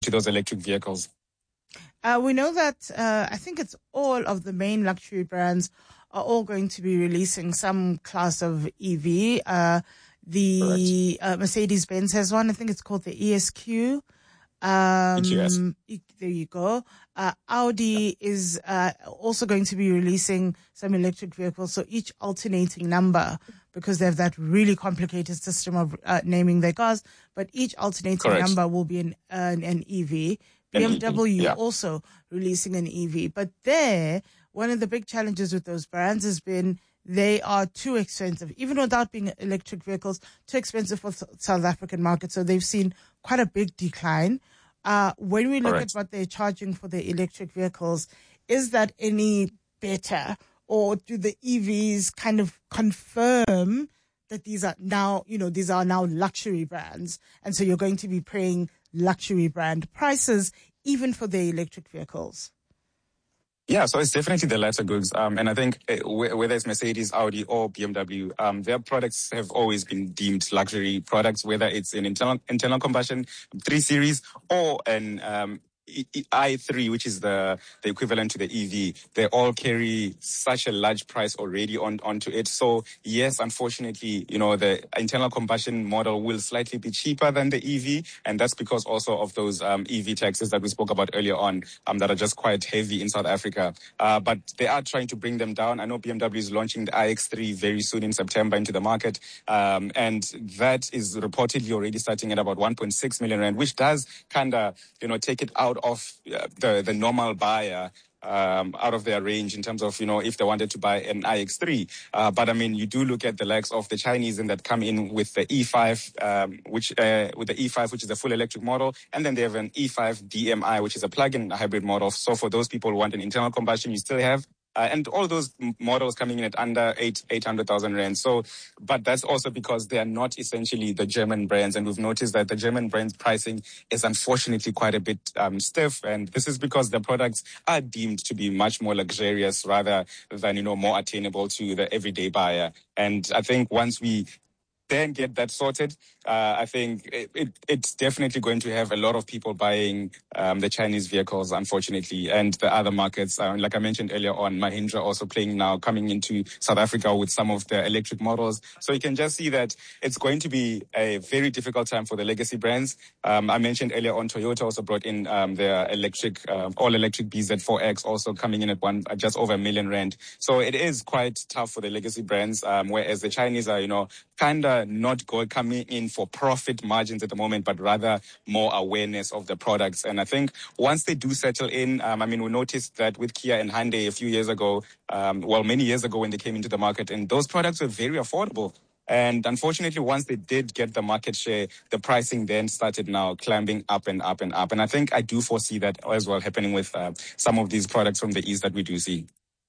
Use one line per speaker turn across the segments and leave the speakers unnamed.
to those electric vehicles?
We know that I think it's all of the main luxury brands are all going to be releasing some class of EV. The Mercedes-Benz has one. I think it's called the ESQ. There you go. Audi is also going to be releasing some electric vehicles. So each alternating number, because they have that really complicated system of naming their cars, but each alternating number will be an EV. BMW also releasing an EV. But one of the big challenges with those brands has been they are too expensive, even without being electric vehicles, too expensive for South African market. So they've seen quite a big decline. When we look at what they're charging for the electric vehicles, is that any better? Or do the EVs kind of confirm that these are now luxury brands? And so you're going to be paying luxury brand prices even for the electric vehicles?
Yeah, so it's definitely the latter goods. And I think whether it's Mercedes, Audi, or BMW, their products have always been deemed luxury products, whether it's an internal combustion 3 Series or an i3, which is the equivalent to the EV. They all carry such a large price already onto it. So yes, unfortunately, the internal combustion model will slightly be cheaper than the EV, and that's because also of those EV taxes that we spoke about earlier on that are just quite heavy in South Africa. But they are trying to bring them down. I know BMW is launching the iX3 very soon in September into the market, and that is reportedly already starting at about 1.6 million rand, which does kind of take it out of the normal buyer out of their range in terms of, if they wanted to buy an iX3. But I mean, you do look at the likes of the Chinese and that come in with the E5, which is a full electric model. And then they have an E5 DMI, which is a plug-in hybrid model. So for those people who want an internal combustion, you still have and all those models coming in at under 800,000 rand. So, but that's also because they are not essentially the German brands. And we've noticed that the German brands pricing is unfortunately quite a bit stiff. And this is because the products are deemed to be much more luxurious rather than, more attainable to the everyday buyer. And I think once we then get that sorted, I think it's definitely going to have a lot of people buying the Chinese vehicles, unfortunately, and the other markets. Like I mentioned earlier on, Mahindra also coming into South Africa with some of the electric models. So you can just see that it's going to be a very difficult time for the legacy brands. I mentioned earlier on, Toyota also brought in their electric, all-electric BZ4X also coming in at just over 1 million rand. So it is quite tough for the legacy brands, whereas the Chinese are, kind of not coming in for profit margins at the moment, but rather more awareness of the products. And I think once they do settle in, we noticed that with Kia and Hyundai a few years ago, many years ago when they came into the market, and those products were very affordable. And unfortunately, once they did get the market share, the pricing then started now climbing up and up and up. And I think I do foresee that as well happening with some of these products from the East that we do see.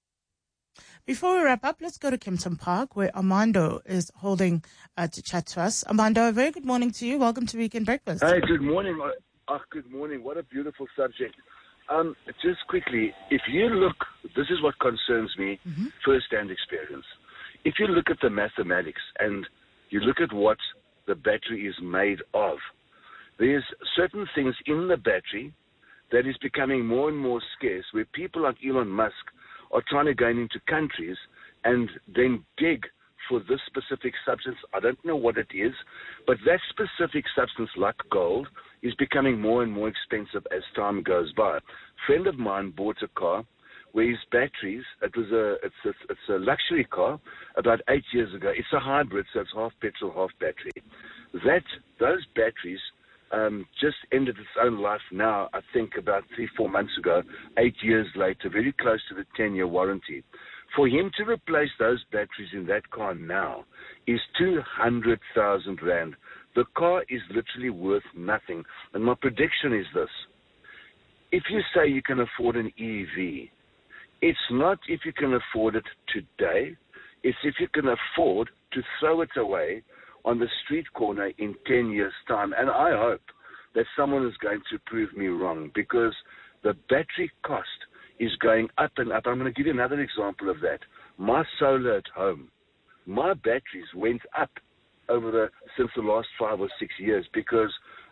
Before we wrap up, let's go to Kempton Park, where Armando is holding to chat to us. Armando, a very good morning to you. Welcome to Weekend Breakfast.
Hey, good morning. Good morning. What a beautiful subject. Just quickly, if you look, this is what concerns me, first-hand experience. If you look at the mathematics and you look at what the battery is made of, there's certain things in the battery that is becoming more and more scarce, where people like Elon Musk are trying to go into countries and then dig for this specific substance. I don't know what it is, but that specific substance, like gold, is becoming more and more expensive as time goes by. A friend of mine bought a car where his batteries, it's a luxury car, about 8 years ago. It's a hybrid, so it's half petrol, half battery. Those batteries just ended its own life now, I think about 3-4 months ago, 8 years later, very close to the 10-year warranty. For him to replace those batteries in that car now is 200,000 rand. The car is literally worth nothing. And my prediction is this. If you say you can afford an EV, it's not if you can afford it today, it's if you can afford to throw it away on the street corner in 10 years' time. And I hope that someone is going to prove me wrong, because the battery cost is going up and up. I'm going to give you another example of that. My solar at home, my batteries went up since the last 5 or 6 years, because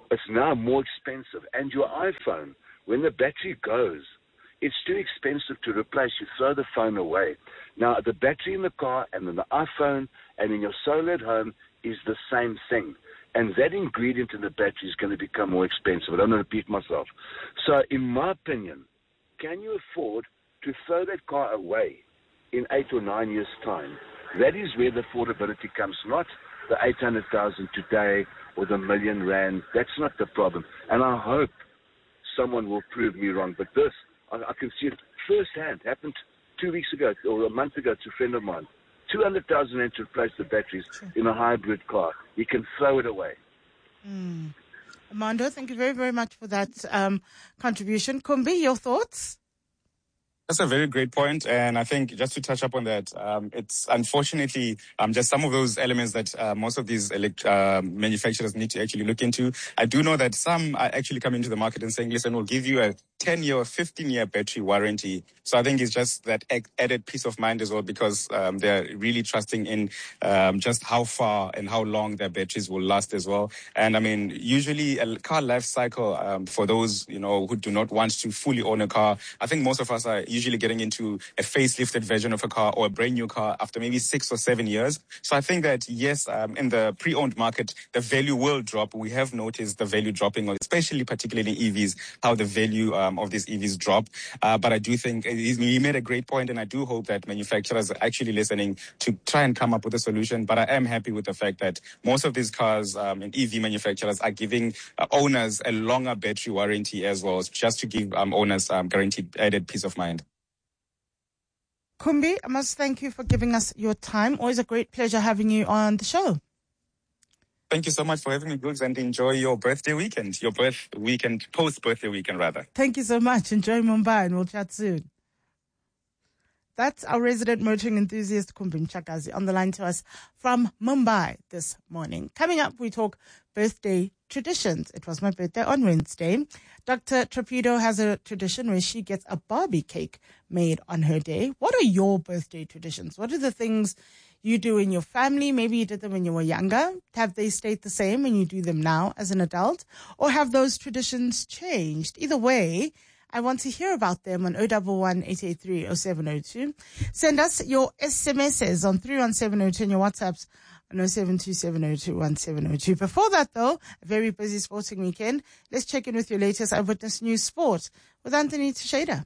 it's now more expensive. And your iPhone, when the battery goes, it's too expensive to replace. You throw the phone away. Now, the battery in the car and in the iPhone and in your solar at home is the same thing. And that ingredient in the battery is going to become more expensive. I don't want to repeat myself. So, in my opinion, can you afford to throw that car away in 8 or 9 years' time? That is where the affordability comes, not the 800,000 today or the R1 million. That's not the problem. And I hope someone will prove me wrong. But this, I can see it firsthand. Happened 2 weeks ago or a month ago to a friend of mine. 200,000 rand to replace the batteries in a hybrid car. You can throw it away.
Armando, thank you very, very much for that contribution. Kumbi, your thoughts?
That's a very great point, and I think just to touch up on that, it's unfortunately just some of those elements that most of these manufacturers need to actually look into. I do know that some are actually coming to the market and saying, listen, we'll give you a 10-year or 15-year battery warranty. So I think it's just that added peace of mind as well, because they're really trusting in just how far and how long their batteries will last as well. And I mean, usually a car life cycle for those, who do not want to fully own a car, I think most of us are usually getting into a facelifted version of a car or a brand new car after maybe 6 or 7 years. So I think that, yes, in the pre-owned market, the value will drop. We have noticed the value dropping, especially particularly EVs, how the value of these EVs drop. But I do think he made a great point, and I do hope that manufacturers are actually listening to try and come up with a solution. But I am happy with the fact that most of these cars and EV manufacturers are giving owners a longer battery warranty as well, just to give owners guaranteed added peace of mind.
Kumbi, I must thank you for giving us your time. Always a great pleasure having you on the show.
Thank you so much for having me, Googs, and enjoy your birthday weekend, post-birthday weekend, rather.
Thank you so much. Enjoy Mumbai, and we'll chat soon. That's our resident motoring enthusiast, Kumbi Mchakazi, on the line to us from Mumbai this morning. Coming up, we talk birthday traditions. It was my birthday on Wednesday. Dr. Trapido has a tradition where she gets a Barbie cake made on her day. What are your birthday traditions? What are the things you do in your family? Maybe you did them when you were younger. Have they stayed the same when you do them now as an adult? Or have those traditions changed? Either way, I want to hear about them on 011-883-0702. Send us your SMSs on 31702 and your WhatsApps on 0727021702. Before that, though, a very busy sporting weekend. Let's check in with your latest Eyewitness News Sport with Anthony Teixeira.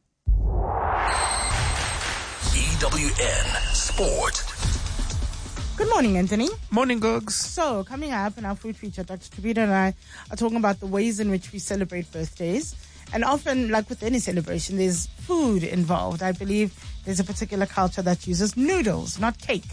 EWN Sport.
Good morning, Anthony.
Morning, Googs.
So, coming up in our food feature, Dr. Trapido and I are talking about the ways in which we celebrate birthdays. And often, like with any celebration, there's food involved. I believe there's a particular culture that uses noodles, not cake.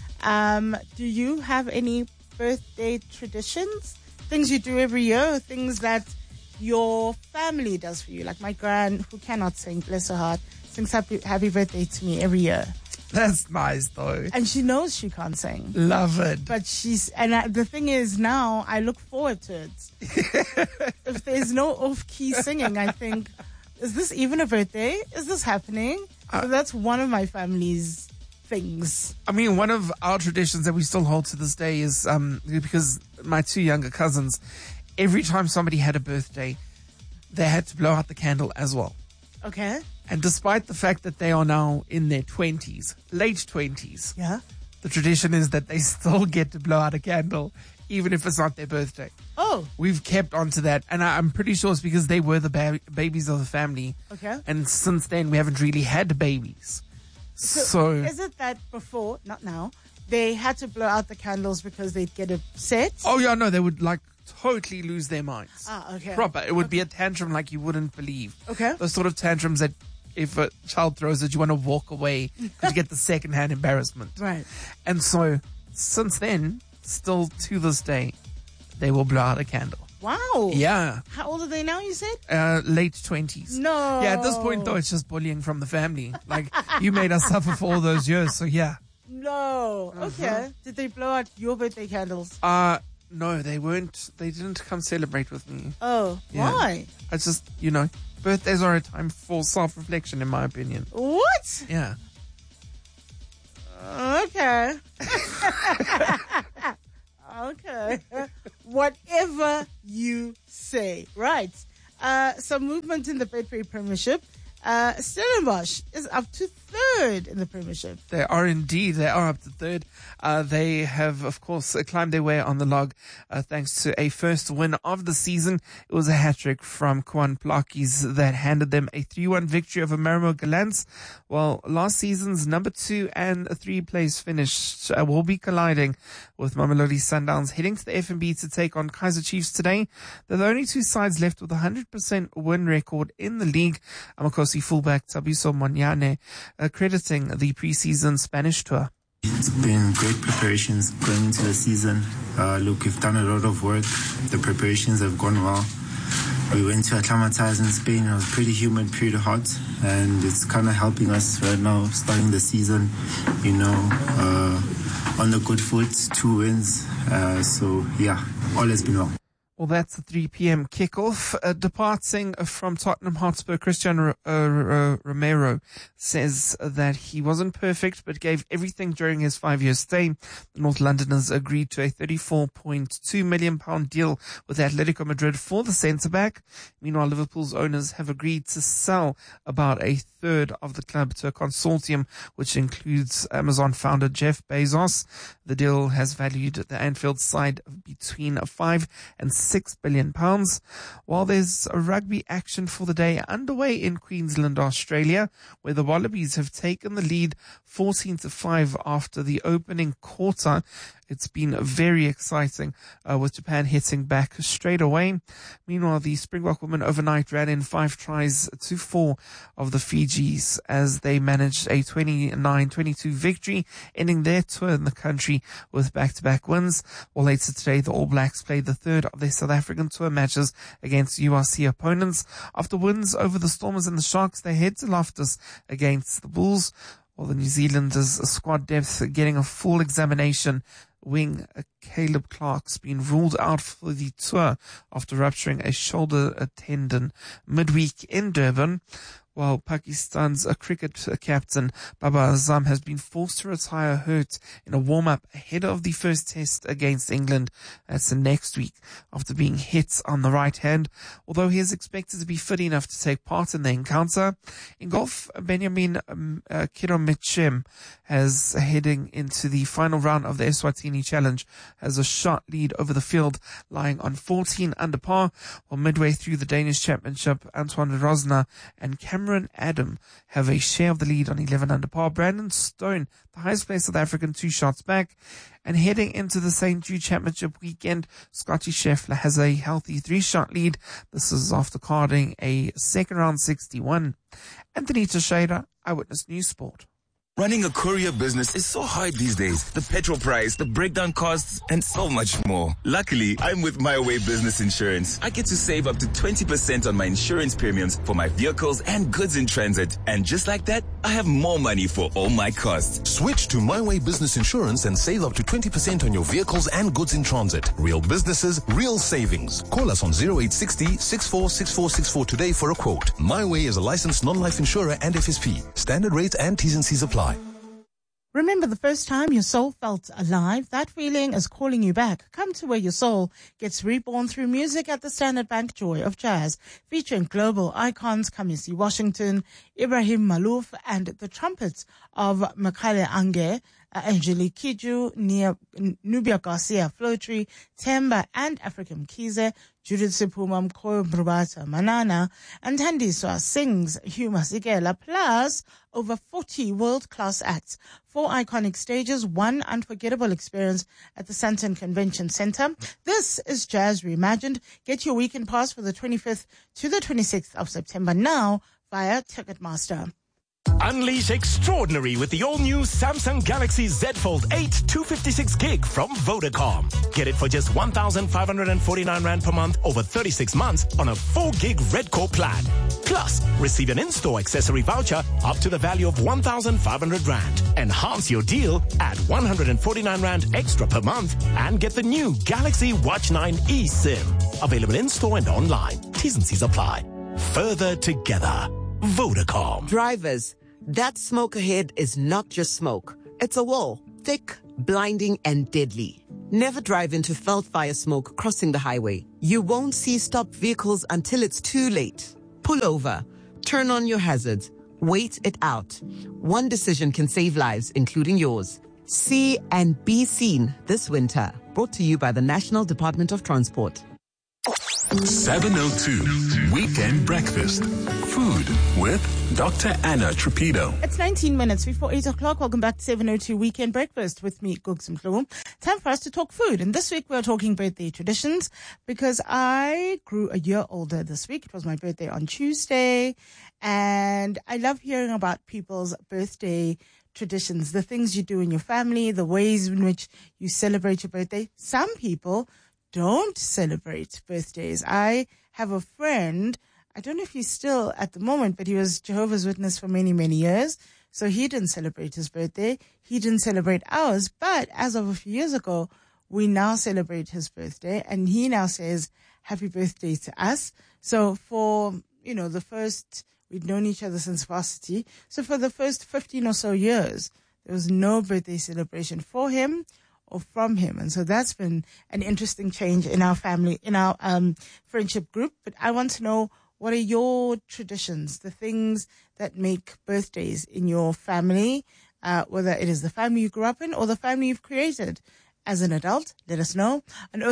Do you have any birthday traditions? Things you do every year, or things that your family does for you? Like my gran, who cannot sing, bless her heart, sings happy birthday to me every year.
That's nice, though.
And she knows she can't sing.
Love it.
But the thing is, now I look forward to it. If there's no off-key singing, I think, is this even a birthday? Is this happening? So that's one of my family's things.
I mean, one of our traditions that we still hold to this day is, because my two younger cousins, every time somebody had a birthday, they had to blow out the candle as well.
Okay.
And despite the fact that they are now in their 20s, late 20s,
Yeah.
the tradition is that they still get to blow out a candle, even if it's not their birthday.
Oh.
We've kept on to that. And I'm pretty sure it's because they were the babies of the family.
Okay.
And since then, we haven't really had babies. So
is it that before, not now, they had to blow out the candles because they'd get upset?
oh, yeah, no, they would totally lose their minds.
Ah, okay.
Proper. It would be a tantrum like you wouldn't believe.
Okay.
Those sort of tantrums that if a child throws it, you want to walk away because you get the second-hand embarrassment.
Right.
And so, since then, still to this day, they will blow out a candle.
Wow.
Yeah.
How old are they now, you said?
Late 20s.
No.
Yeah, at this point, though, it's just bullying from the family. Like, you made us suffer for all those years, so yeah.
No. Okay. Did they blow out your birthday candles?
No, they weren't. They didn't come celebrate with me.
Oh,
Yeah.
why?
It's just, birthdays are a time for self-reflection, in my opinion.
What?
Yeah.
Okay. Okay. Whatever you say. Right. Some movement in the Betway Premiership. Stellenbosch is up to third in the Premiership.
They are indeed. They are up to third. They have, of course, climbed their way on the log thanks to a first win of the season. It was a hat-trick from Kwan Plakis that handed them a 3-1 victory over Marimo Gallants. Well, last season's number 2 and 3 place finish will be colliding with Mamelodi Sundowns heading to the FNB to take on Kaizer Chiefs today. They're the only two sides left with a 100% win record in the league. Amakosi fullback Tabiso Monyane crediting the preseason Spanish tour.
It's been great preparations going into the season. Look, we've done a lot of work. The preparations have gone well. We went to Atlamatas in Spain. It was pretty humid, pretty hot, and it's kind of helping us right now, starting the season, on the good foot, 2 wins. So, yeah, all has been well.
Well, that's the 3 p.m. kickoff. Departing from Tottenham Hotspur, Cristiano Romero says that he wasn't perfect, but gave everything during his 5-year stay. The North Londoners agreed to a £34.2 million deal with Atletico Madrid for the centre-back. Meanwhile, Liverpool's owners have agreed to sell about a third of the club to a consortium, which includes Amazon founder Jeff Bezos. The deal has valued the Anfield side between 5 and 6 billion pounds. While there's a rugby action for the day underway in Queensland, Australia, where the Wallabies have taken the lead 14-5 after the opening quarter. It's been very exciting, with Japan hitting back straight away. Meanwhile, the Springbok women overnight ran in 5 tries to 4 of the Fijis as they managed a 29-22 victory, ending their tour in the country with back-to-back wins. Well, later today, the All Blacks played the third of their South African tour matches against URC opponents. After wins over the Stormers and the Sharks, they head to Loftus against the Bulls. Well, the New Zealanders' squad depth getting a full examination. Wing Caleb Clark's been ruled out for the tour after rupturing a shoulder tendon midweek in Durban, while Pakistan's cricket captain Babar Azam has been forced to retire hurt in a warm-up ahead of the first test against England. That's next week after being hit on the right hand, although he is expected to be fit enough to take part in the encounter. In golf, Benjamin Kiromichem has heading into the final round of the Eswatini Challenge has a shot lead over the field, lying on 14 under par, while midway through the Danish Championship, Antoine Rosner and Cameron Adam have a share of the lead on 11 under par. Brandon Stone, the highest placed South African, 2 shots back. And heading into the St. Jude Championship weekend, Scotty Scheffler has a healthy 3-shot lead. This is after carding a second round 61. Anthony Teixeira, Eyewitness News Sport.
Running a courier business is so hard these days. The petrol price, the breakdown costs, and so much more. Luckily, I'm with My Way Business Insurance. I get to save up to 20% on my insurance premiums for my vehicles and goods in transit. And just like that, I have more money for all my costs.
Switch to My Way Business Insurance and save up to 20% on your vehicles and goods in transit. Real businesses, real savings. Call us on 0860 646464 today for a quote. My Way is a licensed non-life insurer and FSP. Standard rates and T's and C's apply.
Remember the first time your soul felt alive? That feeling is calling you back. Come to where your soul gets reborn through music at the Standard Bank Joy of Jazz, featuring global icons Kamisi Washington, Ibrahim Malouf, and the trumpets of Makale Ange, Angelique Kidjo, Nubia Garcia Flotry, Temba and African Kize, Judith Sipuma Mkoyo Brubata Manana, and Tandiswa sings Hugh Masekela, plus over 40 world-class acts, 4 iconic stages, 1 unforgettable experience at the Sandton Convention Center. This is Jazz Reimagined. Get your weekend pass for the 25th to the 26th of September now via Ticketmaster.
Unleash extraordinary with the all-new Samsung Galaxy Z Fold 8 256GB from Vodacom. Get it for just 1,549 Rand per month over 36 months on a 4GB Red Core plan. Plus, receive an in-store accessory voucher up to the value of 1,500 Rand. Enhance your deal at 149 Rand extra per month and get the new Galaxy Watch 9 eSIM. Available in-store and online. T's and C's apply. Further together. Vodacom.
Drivers, that smoke ahead is not just smoke. It's a wall, thick, blinding, and deadly. Never drive into felt fire smoke crossing the highway. You won't see stopped vehicles until it's too late. Pull over. Turn on your hazards. Wait it out. One decision can save lives, including yours. See and be seen this winter. Brought to you by the National Department of Transport.
702 Weekend Breakfast. Food with Dr. Anna Trapido.
It's 19 minutes before 8 o'clock. Welcome back to 702 Weekend Breakfast with me, Gugs Mhlobo. Time for us to talk food. And this week we're talking birthday traditions because I grew a year older this week. It was my birthday on Tuesday. And I love hearing about people's birthday traditions, the things you do in your family, the ways in which you celebrate your birthday. Some people don't celebrate birthdays. I have a friend, I don't know if he's still at the moment, but he was Jehovah's Witness for many, many years. So he didn't celebrate his birthday. He didn't celebrate ours. But as of a few years ago, we now celebrate his birthday. And he now says, happy birthday to us. So for, we'd known each other since varsity. So for the first 15 or so years, there was no birthday celebration for him or from him. And so that's been an interesting change in our family, in our friendship group. But I want to know, what are your traditions, the things that make birthdays in your family, whether it is the family you grew up in or the family you've created as an adult? Let us know on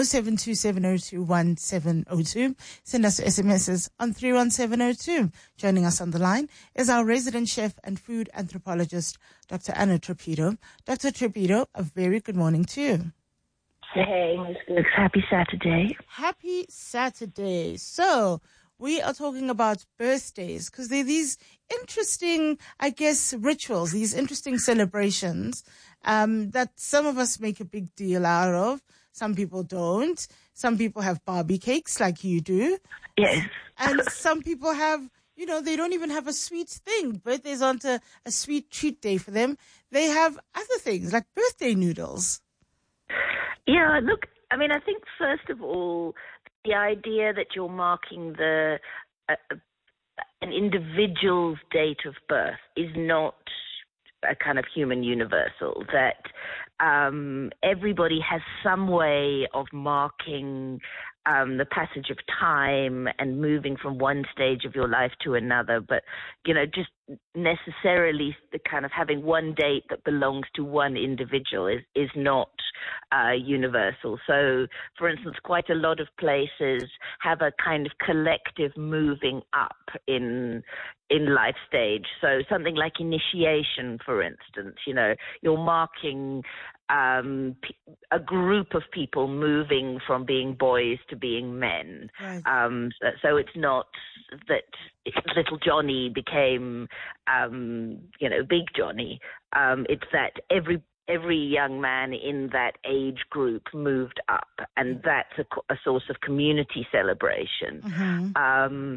0727021702. Send us SMSs on 31702. Joining us on the line is our resident chef and food anthropologist, Dr. Anna Trapido. Dr. Trapido, a very good morning to you.
Hey, Ms. Glucks. Happy Saturday.
Happy Saturday. So, we are talking about birthdays because they're these interesting, I guess, rituals, these interesting celebrations that some of us make a big deal out of. Some people don't. Some people have Barbie cakes like you do.
Yes.
And some people have, they don't even have a sweet thing. Birthdays aren't a sweet treat day for them. They have other things like birthday noodles.
Yeah, look, I think first of all, the idea that you're marking an individual's date of birth is not a kind of human universal, that everybody has some way of marking the passage of time and moving from one stage of your life to another. But, just necessarily the kind of having one date that belongs to one individual is not universal. So, for instance, quite a lot of places have a kind of collective moving up in life stage. So something like initiation, for instance, you're marking a group of people moving from being boys to being men.
Right.
So it's not that little Johnny became, big Johnny. It's that every young man in that age group moved up, and that's a source of community celebration.
Mm-hmm.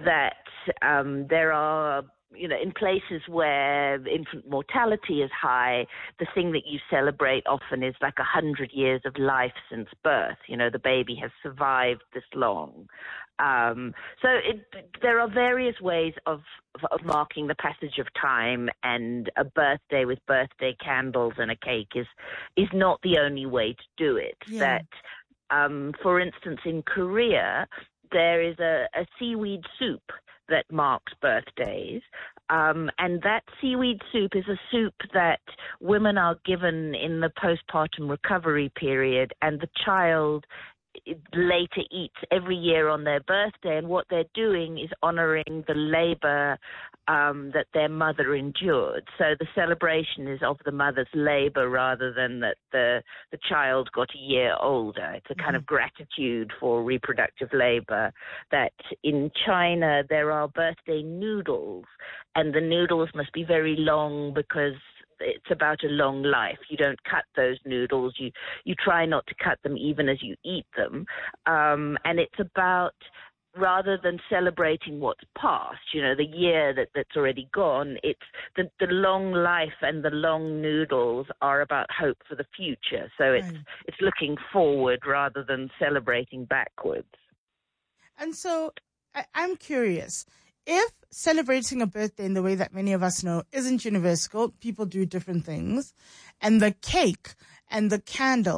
There are, in places where infant mortality is high, the thing that you celebrate often is like 100 years of life since birth. The baby has survived this long. So there are various ways of marking the passage of time, and a birthday with birthday candles and a cake is not the only way to do it.
Yeah.
That, for instance, in Korea, there is a seaweed soup that marks birthdays. And that seaweed soup is a soup that women are given in the postpartum recovery period, and the child later eats every year on their birthday. And what they're doing is honoring the labor that their mother endured. So the celebration is of the mother's labor rather than that the child got a year older. It's a kind of gratitude for reproductive labor. That in China there are birthday noodles, and the noodles must be very long because it's about a long life. You don't cut those noodles. You try not to cut them even as you eat them. And it's about, rather than celebrating what's past, the year that's already gone, it's the long life, and the long noodles are about hope for the future. So it's looking forward rather than celebrating backwards.
And so I'm curious, if celebrating a birthday in the way that many of us know isn't universal, people do different things, and the cake and the candle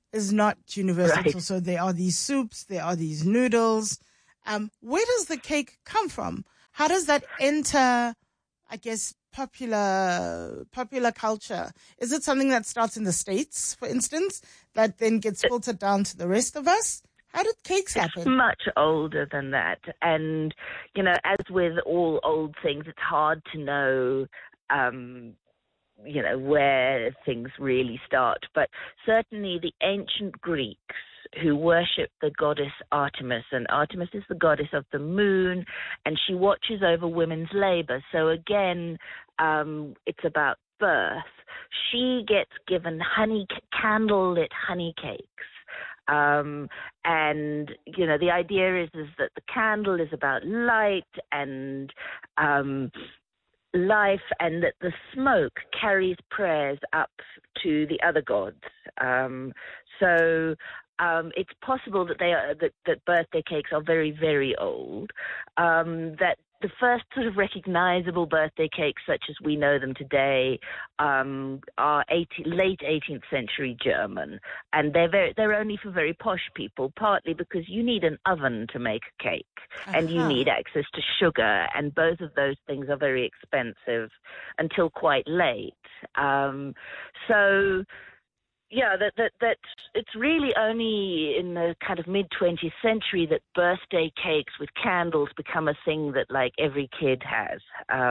is not universal.
Right.
So there are these soups, there are these noodles. Where does the cake come from? How does that enter, I guess, popular culture? Is it something that starts in the States, for instance, that then gets filtered down to the rest of us? How did cakes happen?
It's much older than that. And, you know, as with all old things, it's hard to know, you know, where things really start. But certainly the ancient Greeks, who worshipped the goddess Artemis, and Artemis is the goddess of the moon, and she watches over women's labor. So again, it's about birth. She gets given candlelit honey cakes. And, you know, the idea is that the candle is about light and life, and that the smoke carries prayers up to the other gods. So it's possible that that birthday cakes are very, very old. That the first sort of recognizable birthday cakes, such as we know them today, are late 18th century German, and they're only for very posh people. Partly because you need an oven to make a cake, and you need access to sugar, and both of those things are very expensive until quite late. So. Yeah, that it's really only in the kind of mid-20th century that birthday cakes with candles become a thing that, like, every kid has.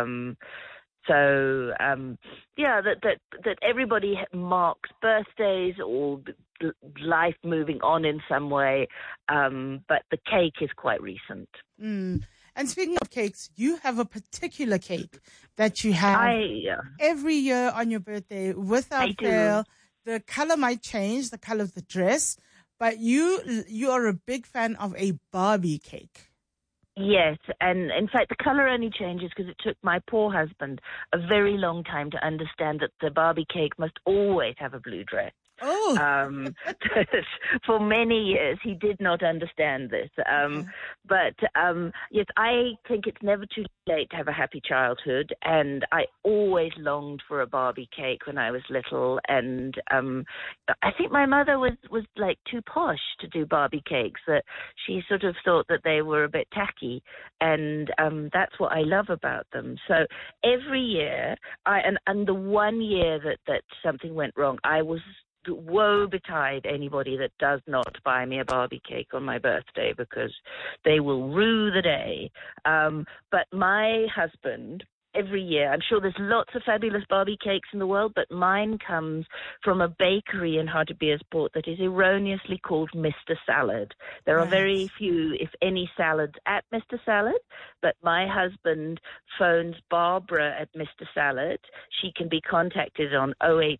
That everybody marks birthdays or life moving on in some way, but the cake is quite recent.
And speaking of cakes, you have a particular cake that you have every year on your birthday without fail. The color might change, the color of the dress, but you are a big fan of a Barbie cake.
Yes, and in fact, the color only changes because it took my poor husband a very long time to understand that the Barbie cake must always have a blue dress.
Oh.
For many years, he did not understand this. But yes, I think it's never too late to have a happy childhood. And I always longed for a Barbie cake when I was little. And I think my mother was like too posh to do Barbie cakes. That she sort of thought that they were a bit tacky. And that's what I love about them. So every year, and the one year that something went wrong, I was woe betide anybody that does not buy me a Barbie cake on my birthday, because they will rue the day. But my husband, every year, I'm sure there's lots of fabulous Barbie cakes in the world, but mine comes from a bakery in Hartbeespoort that is erroneously called Mr. Salad. There are very few, if any, salads at Mr. Salad, but my husband phones Barbara at Mr. Salad. She can be contacted on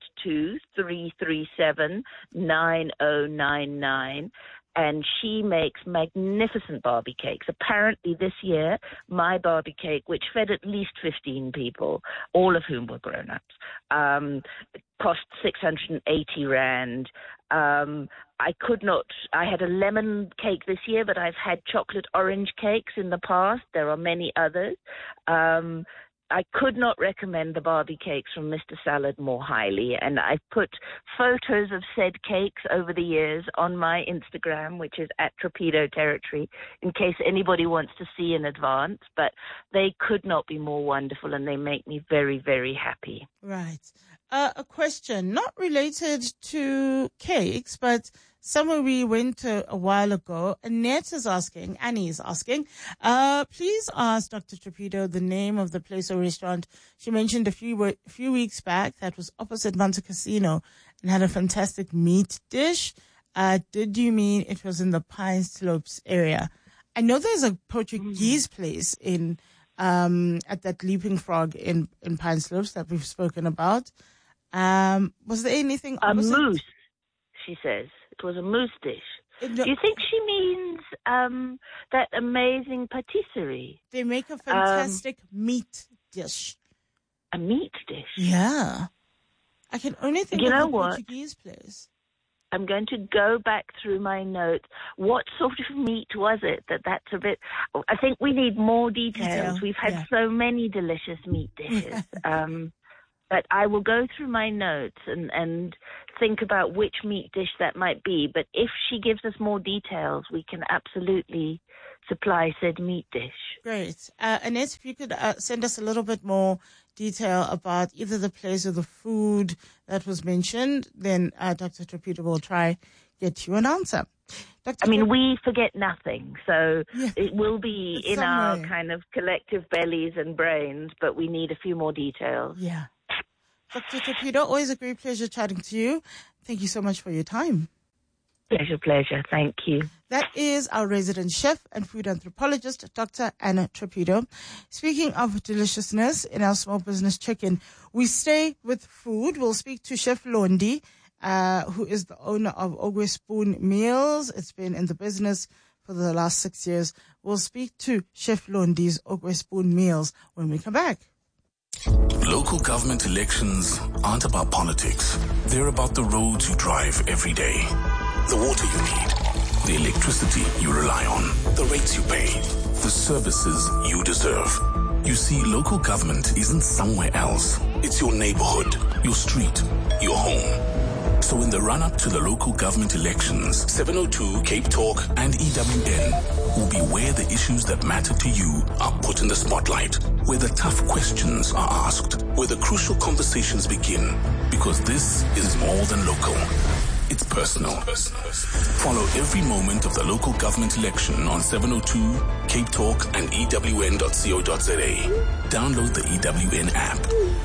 082-337-9099. And she makes magnificent Barbie cakes. Apparently this year, my Barbie cake, which fed at least 15 people, all of whom were grown-ups, cost 680 Rand. I had a lemon cake this year, but I've had chocolate orange cakes in the past. There are many others. I could not recommend the Barbie cakes from Mr. Salad more highly, and I've put photos of said cakes over the years on my Instagram, which is at Torpedo Territory, in case anybody wants to see in advance, but they could not be more wonderful, and they make me very, very happy.
Right. A question, not related to cakes, but somewhere we went to a while ago. Annie is asking, please ask Dr. Torpedo the name of the place or restaurant she mentioned a few weeks back that was opposite Monte Casino and had a fantastic meat dish. Did you mean it was in the Pine Slopes area? I know there's a Portuguese place in at that Leaping Frog in Pine Slopes that we've spoken about. Was there anything opposite?
A moose, she says. It was a moose dish. Do you think she means that amazing patisserie?
They make a fantastic meat dish.
A meat dish?
Yeah. I can only think of a Portuguese place.
I'm going to go back through my notes. What sort of meat was it? That's a bit... I think we need more details. We've had so many delicious meat dishes. But I will go through my notes and think about which meat dish that might be. But if she gives us more details, we can absolutely supply said meat dish.
Great. Annette, if you could send us a little bit more detail about either the place or the food that was mentioned, then Dr. Trapedo will try get you an answer.
We forget nothing, so
Yeah.
it will be
It's
in our
somewhere.
kind of collective bellies and brains, but we need a few more details.
Yeah. Dr. Trapedo, always a great pleasure chatting to you. Thank you so much for your time.
Pleasure. Thank you.
That is our resident chef and food anthropologist, Dr. Anna Trapedo. Speaking of deliciousness in our small business check-in, we stay with food. We'll speak to Chef Londi, who is the owner of Ogwe Spoon Meals. It's been in the business for the last 6 years. We'll speak to Chef Londi's Ogwe Spoon Meals when we come back.
Local government elections aren't about politics. They're about the roads you drive every day, the water you need, the electricity you rely on, the rates you pay, the services you deserve. You see, local government isn't somewhere else. It's your neighborhood, your street, your home. So in the run-up to the local government elections, 702, Cape Talk, and EWN will be where the issues that matter to you are put in the spotlight, where the tough questions are asked, where the crucial conversations begin, because this is more than local. It's personal. Follow every moment of the local government election on 702, Cape Talk, and EWN.co.za. Download the EWN app.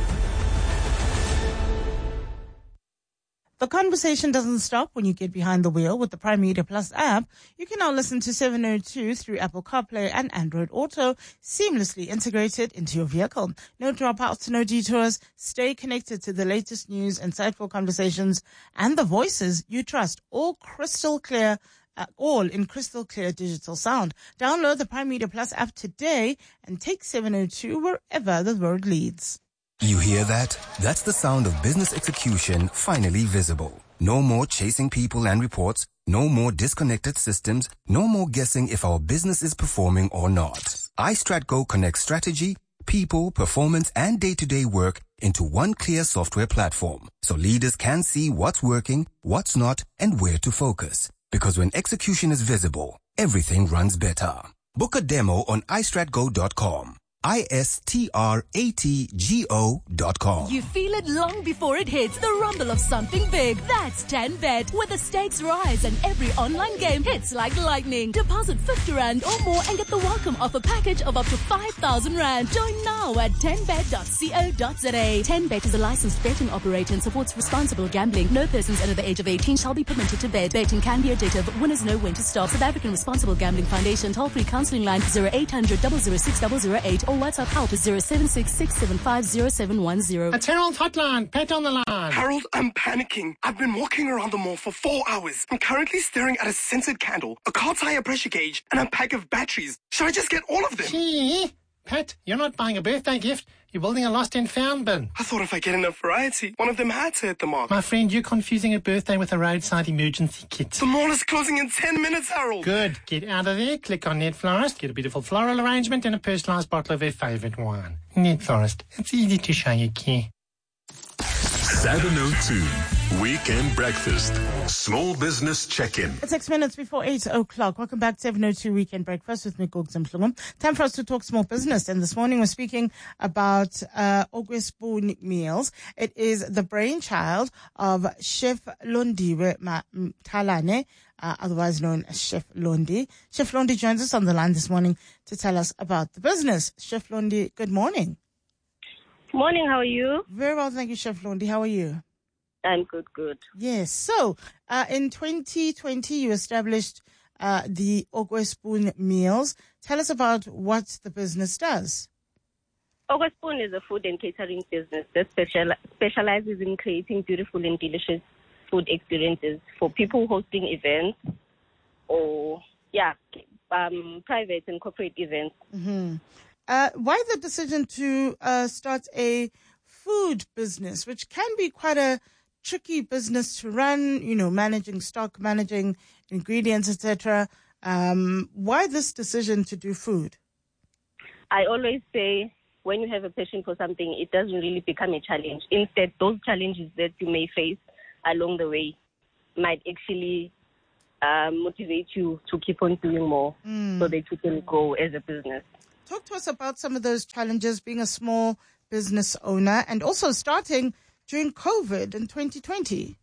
The conversation doesn't stop when you get behind the wheel with the Prime Media Plus app. You can now listen to 702 through Apple CarPlay and Android Auto, seamlessly integrated into your vehicle. No dropouts, no detours. Stay connected to the latest news, insightful conversations, and the voices you trust. All in crystal clear digital sound. Download the Prime Media Plus app today and take 702 wherever the road leads.
You hear that? That's the sound of business execution finally visible. No more chasing people and reports. No more disconnected systems. No more guessing if our business is performing or not. iStratGo connects strategy, people, performance, and day-to-day work into one clear software platform, so leaders can see what's working, what's not, and where to focus. Because when execution is visible, everything runs better. Book a demo on iStratGo.com. iStratgo.com.
You feel it long before it hits. The rumble of something big. That's 10Bet, where the stakes rise and every online game hits like lightning. Deposit 50 Rand or more and get the welcome offer package of up to 5,000 Rand. Join now at 10bet.co.za. 10Bet is a licensed betting operator and supports responsible gambling. No persons under the age of 18 shall be permitted to bet. Betting can be addictive. Winners know when to stop. South African Responsible Gambling Foundation. Toll-free counseling line 0800 006 008 or WhatsApp help is 076-675-0710.
It's Harold Hotline. Pat on the line.
Harold, I'm panicking. I've been walking around the mall for 4 hours. I'm currently staring at a scented candle, a car tire pressure gauge, and a pack of batteries. Should I just get all of them?
Gee, Pat, you're not buying a birthday gift. You're building a lost and found bin.
I thought if I get enough variety, one of them had to hit the mark.
My friend, you're confusing a birthday with a roadside emergency kit.
The mall is closing in 10 minutes, Harold.
Good. Get out of there. Click on Net Florist. Get a beautiful floral arrangement and a personalised bottle of their favourite wine. Net Florist. It's easy to show you care.
702 Weekend Breakfast. Small Business Check-in.
It's 6 minutes before 8 o'clock. Welcome back to 702 Weekend Breakfast with me, Gugs Mhlungu. Time for us to talk small business. And this morning we're speaking about Ogwe Spoon Meals. It is the brainchild of Chef Londiwe Talane, otherwise known as Chef Londi. Chef Londi joins us on the line this morning to tell us about the business. Chef Londi, good morning.
Morning, how are you?
Very well, thank you, Chef Londi. How are you?
I'm good.
Yes. So, in 2020, you established the Ogwe Spoon Meals. Tell us about what the business does.
Ogwe Spoon is a food and catering business that specializes in creating beautiful and delicious food experiences for people hosting events or, private and corporate events.
Mm-hmm. Why the decision to start a food business, which can be quite a tricky business to run, managing stock, managing ingredients, etc. Why this decision to do food?
I always say when you have a passion for something, it doesn't really become a challenge. Instead, those challenges that you may face along the way might actually motivate you to keep on doing more so that you can grow as a business.
Talk to us about some of those challenges being a small business owner and also starting during COVID in 2020.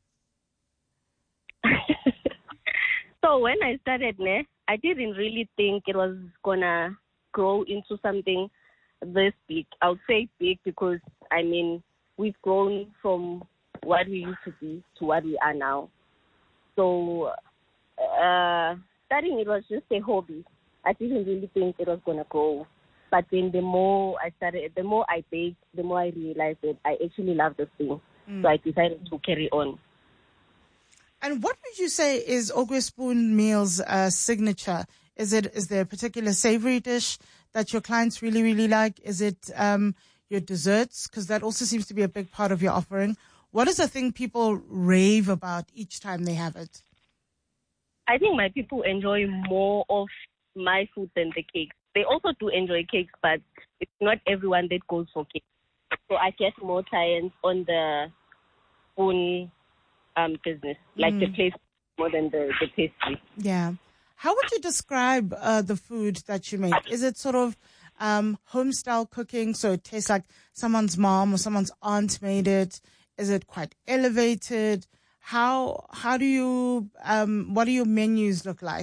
So when I started, I didn't really think it was going to grow into something this big. I would say big because, I mean, we've grown from what we used to be to what we are now. So starting, it was just a hobby. I didn't really think it was going to grow. But then the more I started, the more I baked, the more I realized that I actually love this thing. So I decided to carry on.
And what would you say is Ogwe Spoon Meals' signature? Is there a particular savory dish that your clients really, really like? Is it your desserts? Because that also seems to be a big part of your offering. What is the thing people rave about each time they have it?
I think my people enjoy more of my food than the cakes. They also do enjoy cakes, but it's not everyone that goes for cakes. So I get more clients on the spoon business, like the place more than the pastry.
Yeah. How would you describe the food that you make? Is it sort of home-style cooking, so it tastes like someone's mom or someone's aunt made it? Is it quite elevated? How do you, what do your menus look like?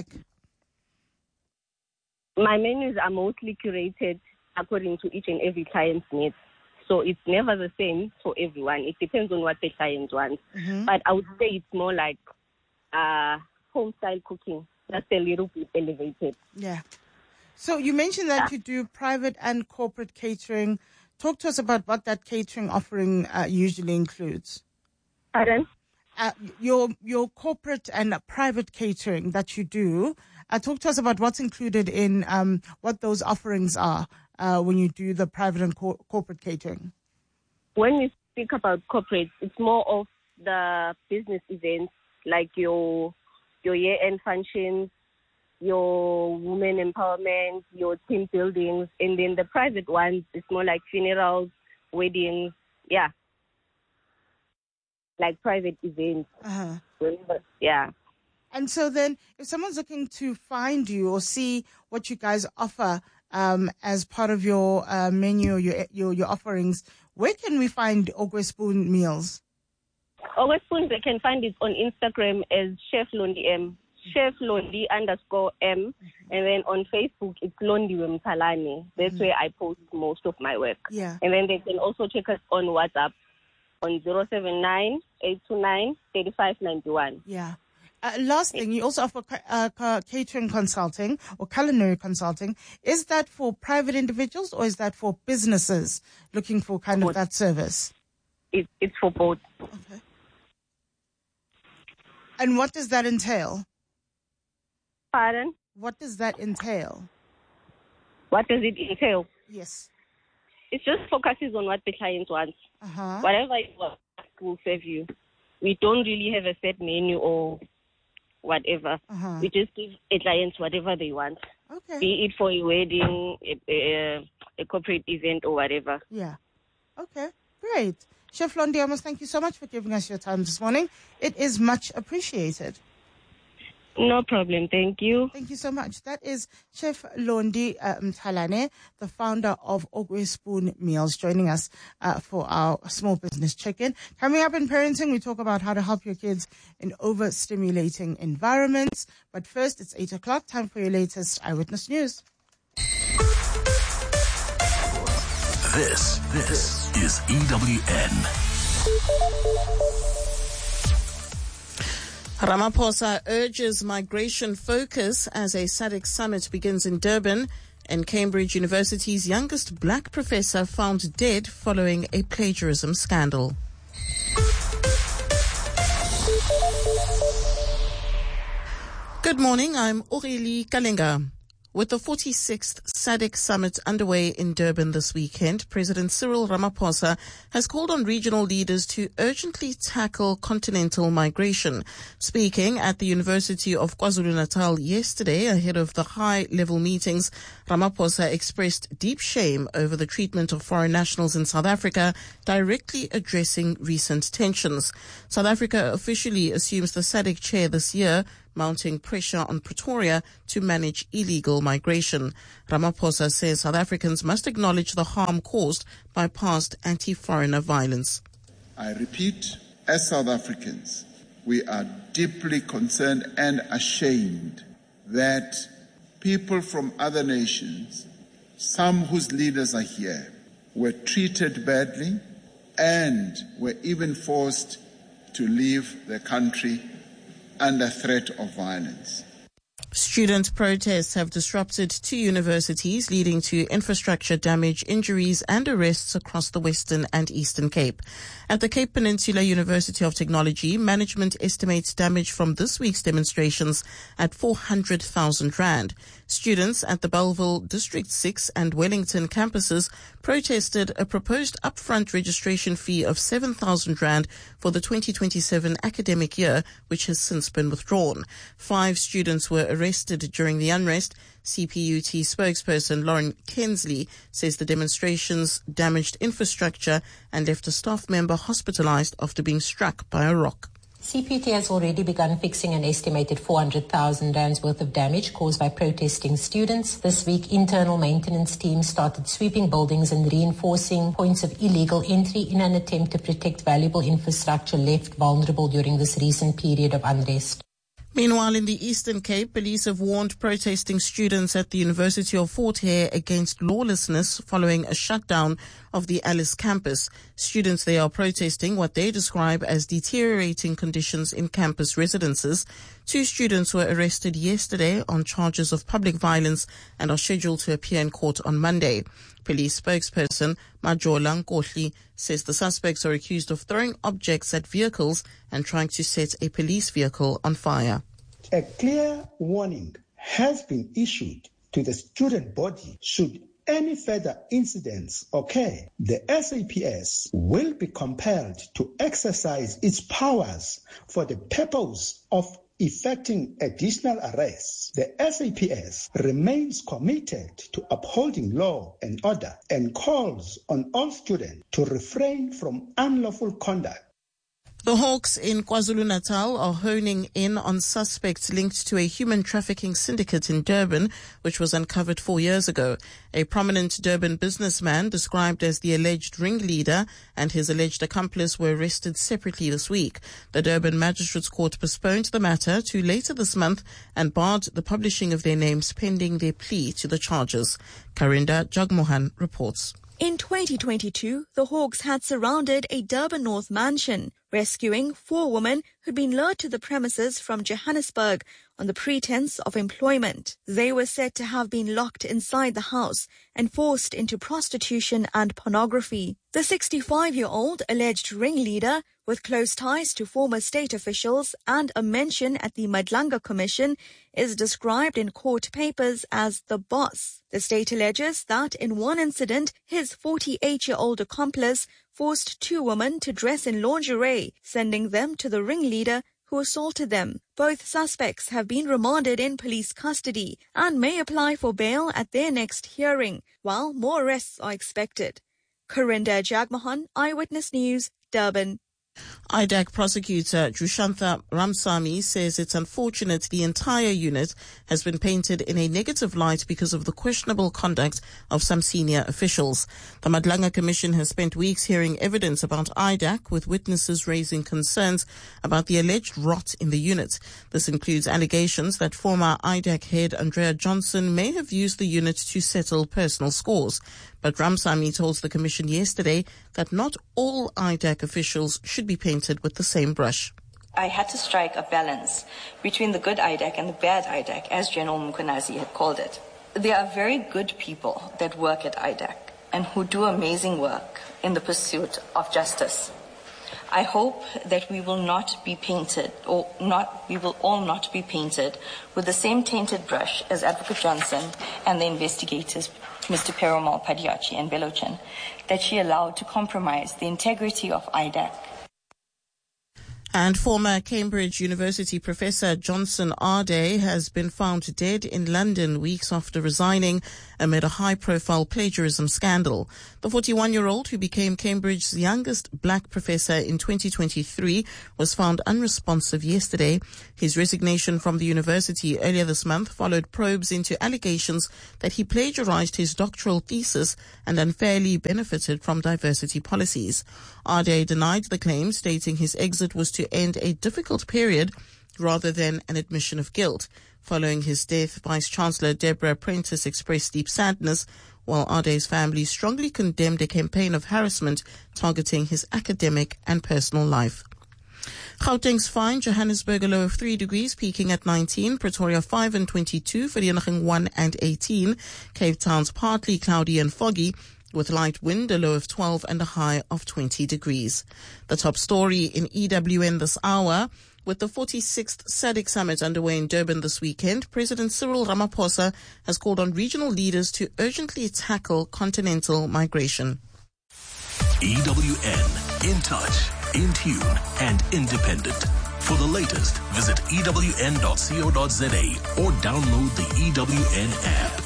My menus are mostly curated according to each and every client's needs. So it's never the same for everyone. It depends on what the client wants. But I would say it's more like home-style cooking, just a little bit elevated.
Yeah. So you mentioned that you do private and corporate catering. Talk to us about what that catering offering usually includes.
Pardon?
Your corporate and private catering that you do. Talk to us about what's included in what those offerings are when you do the private and corporate catering.
When we speak about corporate, it's more of the business events like your year-end functions, your women empowerment, your team buildings, and then the private ones, it's more like funerals, weddings, like private events. Yeah.
And so then if someone's looking to find you or see what you guys offer as part of your menu, your offerings, where can we find Ogwe Spoon Meals?
Ogwe Spoon, they can find it on Instagram as Chef Londi M. Chef Londi _ M. And then on Facebook, it's Londi Mtalane. That's where I post most of my work.
Yeah.
And then they can also check us on WhatsApp on 079-829-3591.
Yeah. Last thing, you also offer catering consulting or culinary consulting. Is that for private individuals or is that for businesses looking for kind of that service?
It's for both.
Okay. And what does that entail?
Pardon?
What does that entail?
What does it entail?
Yes.
It just focuses on what the client wants. Whatever it wants will serve you. We don't really have a set menu or whatever. We just give a client whatever they want.
Okay.
Be it for a wedding, a corporate event or whatever.
Yeah. Okay. Great. Chef Londi, I must thank you so much for giving us your time this morning. It is much appreciated.
No problem. Thank you.
Thank you so much. That is Chef Londi Mtalane, the founder of Ogwe Spoon Meals, joining us for our small business check-in. Coming up in parenting, we talk about how to help your kids in overstimulating environments. But first, it's 8 o'clock. Time for your latest Eyewitness News.
This is EWN.
Ramaphosa urges migration focus as a SADC summit begins in Durban, and Cambridge University's youngest black professor found dead following a plagiarism scandal. Good morning, I'm Aurélie Kalenga. With the 46th SADC summit underway in Durban this weekend, President Cyril Ramaphosa has called on regional leaders to urgently tackle continental migration. Speaking at the University of KwaZulu-Natal yesterday ahead of the high-level meetings, Ramaphosa expressed deep shame over the treatment of foreign nationals in South Africa, directly addressing recent tensions. South Africa officially assumes the SADC chair this year, mounting pressure on Pretoria to manage illegal migration. Ramaphosa says South Africans must acknowledge the harm caused by past anti-foreigner violence.
I repeat, as South Africans, we are deeply concerned and ashamed that people from other nations, some whose leaders are here, were treated badly and were even forced to leave the country under threat of violence.
Student protests have disrupted 2 universities, leading to infrastructure damage, injuries and arrests across the Western and Eastern Cape. At the Cape Peninsula University of Technology, management estimates damage from this week's demonstrations at 400,000 rand. Students at the Bellville District 6 and Wellington campuses protested a proposed upfront registration fee of 7,000 rand for the 2027 academic year, which has since been withdrawn. 5 students were arrested during the unrest. CPUT spokesperson Lauren Kensley says the demonstrations damaged infrastructure and left a staff member hospitalized after being struck by a rock.
CPUT has already begun fixing an estimated 400,000 rands worth of damage caused by protesting students. This week, internal maintenance teams started sweeping buildings and reinforcing points of illegal entry in an attempt to protect valuable infrastructure left vulnerable during this recent period of unrest.
Meanwhile, in the Eastern Cape, police have warned protesting students at the University of Fort Hare against lawlessness following a shutdown of the Alice campus. Students there are protesting what they describe as deteriorating conditions in campus residences. 2 students were arrested yesterday on charges of public violence and are scheduled to appear in court on Monday. Police spokesperson Majola Nkohli says the suspects are accused of throwing objects at vehicles and trying to set a police vehicle on fire.
A clear warning has been issued to the student body should any further incidents occur. The SAPS will be compelled to exercise its powers for the purpose of effecting additional arrests. The SAPS remains committed to upholding law and order and calls on all students to refrain from unlawful conduct.
The Hawks in KwaZulu-Natal are honing in on suspects linked to a human trafficking syndicate in Durban, which was uncovered 4 years ago. A prominent Durban businessman, described as the alleged ringleader, and his alleged accomplice were arrested separately this week. The Durban Magistrates Court postponed the matter to later this month and barred the publishing of their names pending their plea to the charges. Karinda Jagmohan reports.
In 2022, the Hawks had surrounded a Durban North mansion, rescuing 4 women who'd been lured to the premises from Johannesburg on the pretense of employment. They were said to have been locked inside the house and forced into prostitution and pornography. The 65-year-old alleged ringleader, with close ties to former state officials and a mention at the Madlanga Commission, is described in court papers as the boss. The state alleges that in one incident, his 48-year-old accomplice forced 2 women to dress in lingerie, sending them to the ringleader who assaulted them. Both suspects have been remanded in police custody and may apply for bail at their next hearing, while more arrests are expected. Karinda Jagmohan, Eyewitness News, Durban.
IDAC prosecutor Jushantha Ramsamy says it's unfortunate the entire unit has been painted in a negative light because of the questionable conduct of some senior officials. The Madlanga Commission has spent weeks hearing evidence about IDAC, with witnesses raising concerns about the alleged rot in the unit. This includes allegations that former IDAC head Andrea Johnson may have used the unit to settle personal scores. But Ramsamy told the Commission yesterday that not all IDAC officials should be painted with the same brush.
I had to strike a balance between the good IDAC and the bad IDAC, as General Mkhwanazi had called it. There are very good people that work at IDAC and who do amazing work in the pursuit of justice. I hope that we will all not be painted with the same tainted brush as Advocate Johnson and the investigators, Mr. Perumal, Padiachi and Belochan, that she allowed to compromise the integrity of IDAC.
And former Cambridge University Professor Johnson Ade has been found dead in London weeks after resigning amid a high-profile plagiarism scandal. The 41-year-old, who became Cambridge's youngest black professor in 2023, was found unresponsive yesterday. His resignation from the university earlier this month followed probes into allegations that he plagiarized his doctoral thesis and unfairly benefited from diversity policies. Ade denied the claim, stating his exit was to end a difficult period rather than an admission of guilt. Following his death, Vice-Chancellor Deborah Prentice expressed deep sadness, while Ade's family strongly condemned a campaign of harassment targeting his academic and personal life. Gauteng's fine, Johannesburg a low of 3 degrees, peaking at 19, Pretoria 5 and 22, Vereeniging 1 and 18, Cape Town's partly cloudy and foggy, with light wind, a low of 12 and a high of 20 degrees. The top story in EWN this hour: with the 46th SADC summit underway in Durban this weekend, President Cyril Ramaphosa has called on regional leaders to urgently tackle continental migration.
EWN, in touch, in tune, and independent. For the latest, visit ewn.co.za or download the EWN app.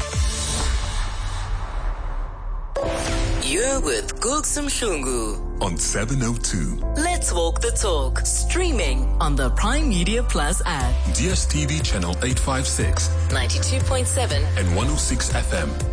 You're with Gugsum Shungu
on 702.
Let's walk the talk. Streaming on the Prime Media Plus app.
DSTV channel 856,
92.7
and 106 FM.